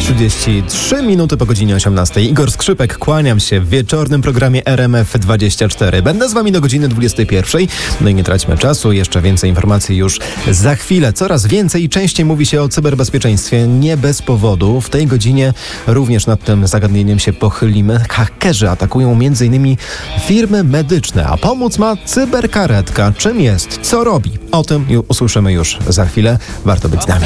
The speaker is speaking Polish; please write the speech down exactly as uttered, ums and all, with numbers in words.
trzydzieści trzy minuty po godzinie osiemnastej. Igor Skrzypek, kłaniam się w wieczornym programie R M F dwadzieścia cztery. Będę z wami do godziny dwudziestej pierwszej. No i nie traćmy czasu, jeszcze więcej informacji już za chwilę. Coraz więcej i częściej mówi się o cyberbezpieczeństwie, nie bez powodu. W tej godzinie również nad tym zagadnieniem się pochylimy. Hakerzy atakują między innymi firmy medyczne, a pomóc ma cyberkaretka. Czym jest? Co robi? O tym usłyszymy już za chwilę. Warto być z nami.